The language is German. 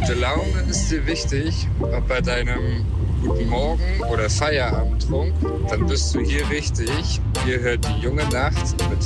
Gute Laune ist dir wichtig, ob bei deinem Guten Morgen oder Feierabendtrunk, dann bist du hier richtig. Ihr hört die junge Nacht mit